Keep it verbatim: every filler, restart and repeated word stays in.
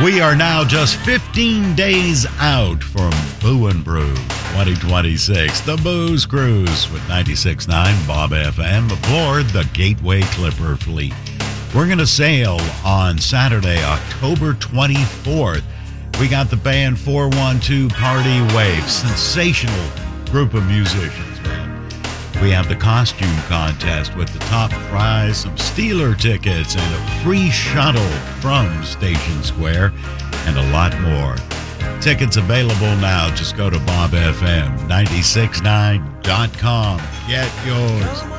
We are now just fifteen days out from Boo and Brew twenty twenty-six. The Booze Cruise with ninety-six point nine Bob F M aboard the Gateway Clipper fleet. We're going to sail on Saturday, October twenty-fourth. We got the band four one two Party Wave. Sensational group of musicians, man. We have the costume contest with the top prize, some Steeler tickets, and a free shuttle from Station Square, and a lot more. Tickets available now. Just go to bob f m nine six nine dot com. Get yours.